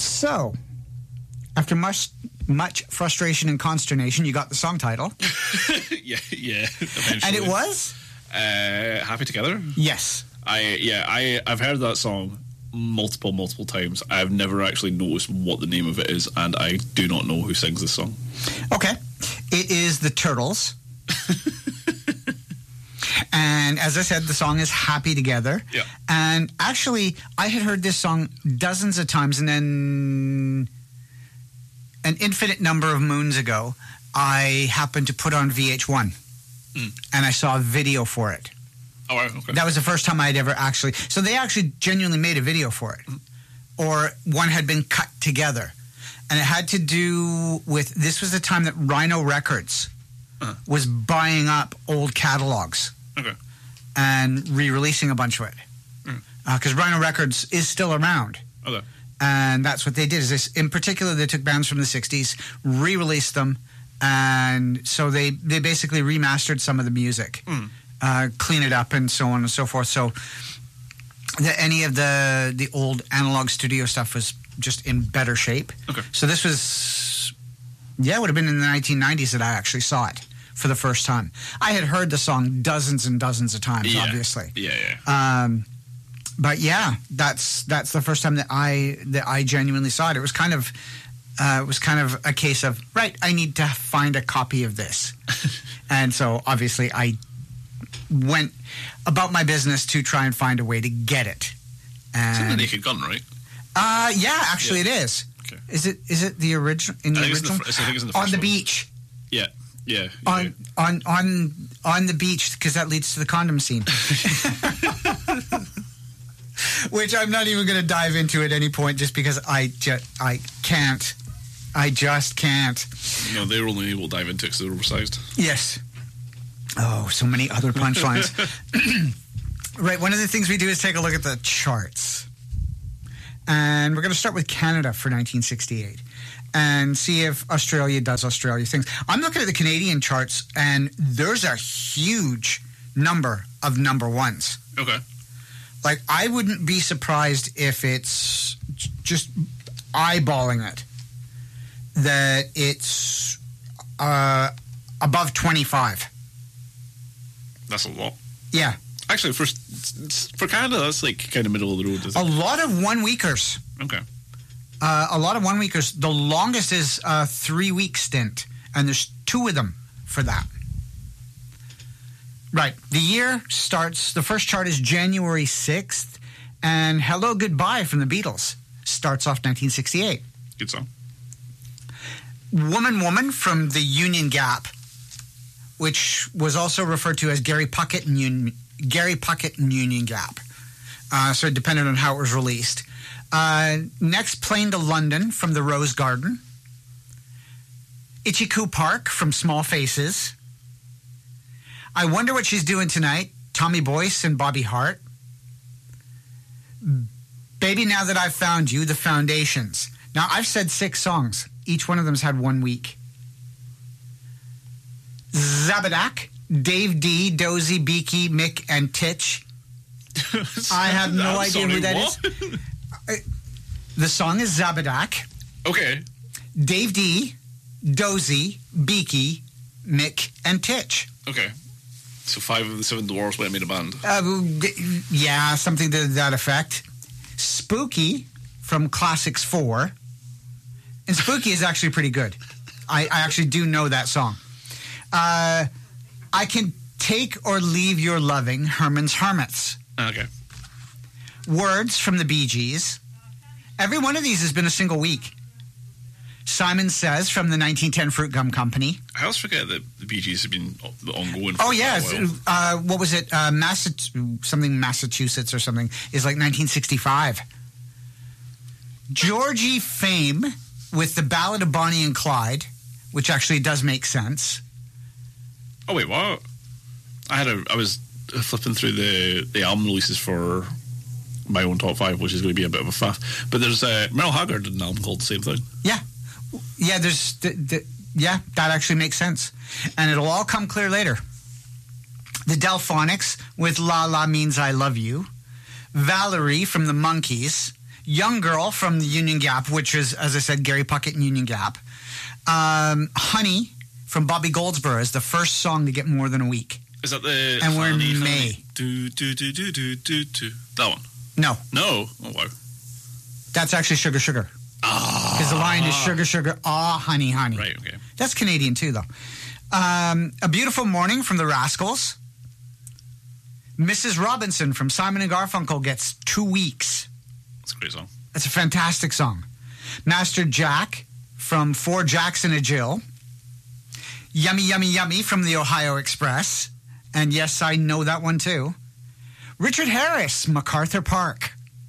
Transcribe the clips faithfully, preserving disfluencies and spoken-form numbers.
So, after much much frustration and consternation, you got the song title. yeah, yeah. Eventually. And it was? Uh, Happy Together? Yes. I yeah, I, I've heard that song multiple, multiple times. I've never actually noticed what the name of it is, and I do not know who sings this song. Okay. It is the Turtles. And as I said, the song is Happy Together. Yeah. And actually, I had heard this song dozens of times, and then an infinite number of moons ago, I happened to put on V H one, mm. and I saw a video for it. Oh, okay. That was the first time I'd ever actually... So they actually genuinely made a video for it. Mm. Or one had been cut together. And it had to do with... This was the time that Rhino Records uh-huh. was buying up old catalogs. Okay. And re-releasing a bunch of it. Because mm. uh, Rhino Records is still around. Okay. And that's what they did. Is this, in particular, they took bands from the sixties, re-released them, and so they, they basically remastered some of the music. Mm. Uh, clean it up and so on and so forth. So the, any of the the old analog studio stuff was just in better shape. Okay. So this was, yeah, it would have been in the nineteen nineties that I actually saw it for the first time. I had heard the song dozens and dozens of times, yeah. obviously. Yeah, yeah. Um, but yeah, that's that's the first time that I that I genuinely saw it. It was kind of uh, it was kind of a case of, right, I need to find a copy of this, and so obviously I went about my business to try and find a way to get it. And, it's in the Naked Gun, right? Uh, yeah, actually yeah. it is. Okay. Is it is it the original? In the I original? The, I think it's in the on first the one. beach. Yeah, yeah. yeah on, yeah. on on on the beach, because that leads to the condom scene. Which I'm not even going to dive into at any point, just because I just I can't. I just can't. No, they were only able to dive into it because they were oversized. Yes. Oh, so many other punchlines. Right, one of the things we do is take a look at the charts. And we're going to start with Canada for nineteen sixty-eight and see if Australia does Australia things. I'm looking at the Canadian charts, and there's a huge number of number ones. Okay. Like, I wouldn't be surprised if it's just eyeballing it, that it's uh, above twenty-five. That's a lot. Yeah. Actually, for for Canada, that's like kind of middle of the road. Isn't a it? lot of one-weekers. Okay. Uh, a lot of one-weekers. The longest is a three-week stint, and there's two of them for that. Right. The year starts, the first chart is January sixth, and Hello Goodbye from the Beatles starts off nineteen sixty-eight. Good song. Woman Woman from the Union Gap, which was also referred to as Gary Puckett and Union, Gary Puckett and Union Gap. Uh, so it depended on how it was released. Uh, next, Plane to London from the Rose Garden. Itchy Coo Park from Small Faces. I Wonder What She's Doing Tonight, Tommy Boyce and Bobby Hart. Baby Now That I've Found You, The Foundations. Now, I've said six songs. Each one of them's had one week. Zabadak, Dave D, Dozy, Beaky, Mick, and Titch. I have no idea who that what? is. The song is Zabadak. Okay. Dave D, Dozy, Beaky, Mick, and Titch. Okay. So five of the seven dwarves went and made a band. Uh, yeah, something to that effect. Spooky from Classics four. And Spooky is actually pretty good. I, I actually do know that song. Uh, I Can Take or Leave Your Loving, Herman's Hermits. Okay. Words from the Bee Gees. Every one of these has been a single week. Simon Says from the nineteen ten Fruit Gum Company. I always forget that the Bee Gees have been ongoing for oh, yeah. a while. Uh, what was it? Uh, Massach- something Massachusetts or something is like nineteen sixty-five. Georgie Fame with the Ballad of Bonnie and Clyde, which actually does make sense. Oh, wait, what? I had a, I was flipping through the, the album releases for my own top five, which is going to be a bit of a faff. But there's uh, Merle Haggard did an album called the same thing. Yeah. Yeah, there's, the, the, yeah, that actually makes sense. And it'll all come clear later. The Delphonics with La La Means I Love You. Valerie from the Monkees. Young Girl from the Union Gap, which is, as I said, Gary Puckett and Union Gap. Um, Honey from Bobby Goldsboro is the first song to get more than a week. Is that the... And we're in honey, May. Honey, do, do, do, do, do, do, do. That one? No. No? Oh, wow. That's actually Sugar Sugar. Ah. Because the line is Sugar Sugar, ah, honey, honey. Right, okay. That's Canadian too, though. Um, A Beautiful Morning from the Rascals. Missus Robinson from Simon and Garfunkel gets two weeks. That's a great song. That's a fantastic song. Master Jack from Four Jacks and a Jill. Yummy, Yummy, Yummy from the Ohio Express. And yes, I know that one too. Richard Harris, MacArthur Park.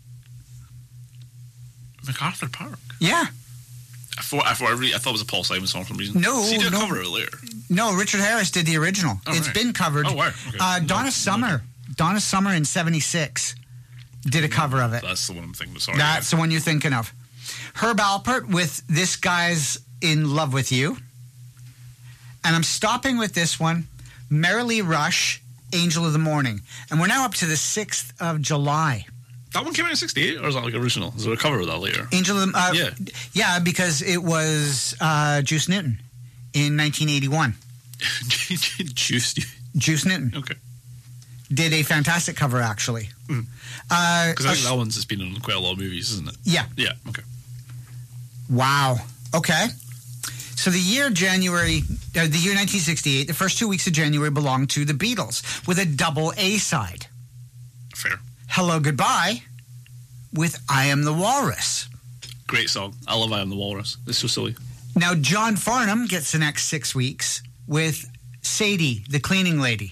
MacArthur Park? Yeah. I thought, I, thought I, really, I thought it was a Paul Simon song for some reason. No, so you did no. a cover earlier. No, Richard Harris did the original. Oh, it's right. been covered. Oh, wow. Okay. Uh, No, Donna no, Summer. okay. Donna Summer in seventy-six did a cover of it. That's the one I'm thinking of. Sorry. That's the one you're thinking of. Herb Alpert with This Guy's in Love with You. And I'm stopping with this one. Merrily Rush, Angel of the Morning. And we're now up to the sixth of July. That one came out in sixty-eight, or is that like original? Is there a cover of that later? Angel of the uh, Yeah. Yeah, because it was uh, Juice Newton in nineteen eighty-one. Juice. Juice Newton. Okay. Did a fantastic cover, actually. Mm. Uh, Because I think that one's just been in quite a lot of movies, isn't it? yeah. Yeah, okay. Wow. Okay. So the year January, uh, the year nineteen sixty-eight, the first two weeks of January belonged to the Beatles with a double A side. Fair. Hello, Goodbye with I Am the Walrus. Great song. I love I Am the Walrus. It's so silly. Now, John Farnham gets the next six weeks with Sadie, the cleaning lady.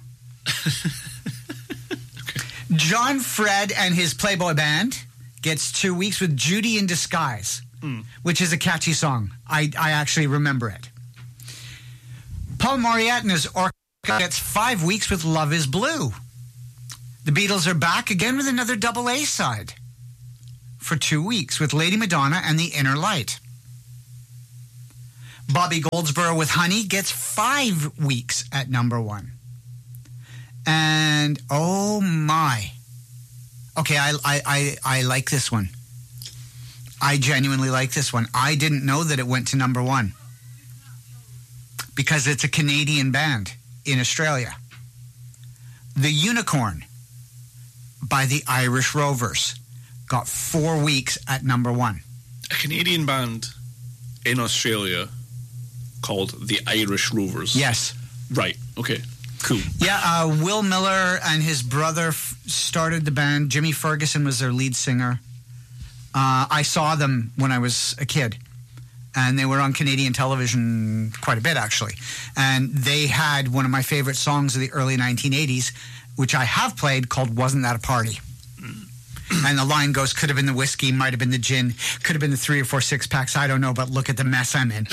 Okay. John Fred and his Playboy Band gets two weeks with Judy in Disguise, Mm. which is a catchy song. I, I actually remember it. Paul Moriarty and his orchestra gets five weeks with Love is Blue. The Beatles are back again with another double A side for two weeks with Lady Madonna and The Inner Light. Bobby Goldsboro with Honey gets five weeks at number one. And oh my. Okay, I, I, I, I like this one. I genuinely like this one. I didn't know that it went to number one because it's a Canadian band in Australia. The Unicorn by the Irish Rovers got four weeks at number one. A Canadian band in Australia called the Irish Rovers. Yes. Right. Okay. Cool. Yeah, uh, Will Miller and his brother f- started the band. Jimmy Ferguson was their lead singer. Uh, I saw them when I was a kid, and they were on Canadian television quite a bit, actually. And they had one of my favorite songs of the early nineteen eighties, which I have played, called Wasn't That a Party? And the line goes, could have been the whiskey, might have been the gin, could have been the three or four six packs, I don't know, but look at the mess I'm in.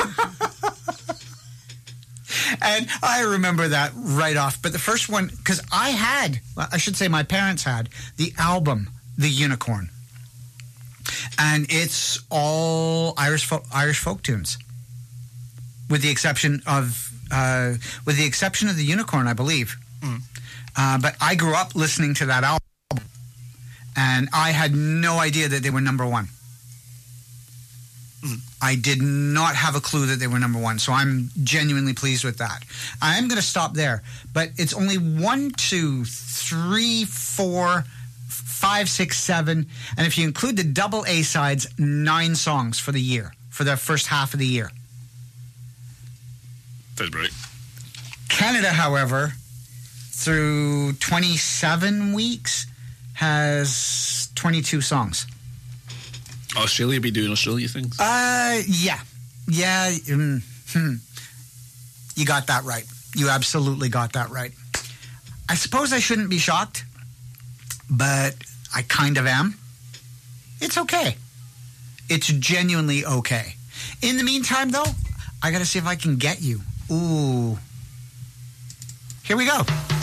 And I remember that right off. But the first one, because I had, I should say my parents had, the album, The Unicorn. And it's all Irish folk, Irish folk tunes. With the exception of, uh, with the exception of The Unicorn, I believe. Mm. Uh, but I grew up listening to that album. And I had no idea that they were number one. Mm. I did not have a clue that they were number one, so I'm genuinely pleased with that. I am going to stop there, but it's only one, two, three, four, five, six, seven, and if you include the double A sides, nine songs for the year, for the first half of the year. That's right. Canada, however, through twenty-seven weeks, has twenty-two songs. Australia be doing Australia things? Uh, yeah. Yeah. Mm, hmm. You got that right. You absolutely got that right. I suppose I shouldn't be shocked, but I kind of am. It's okay. It's genuinely okay. In the meantime, though, I got to see if I can get you. Ooh. Here we go.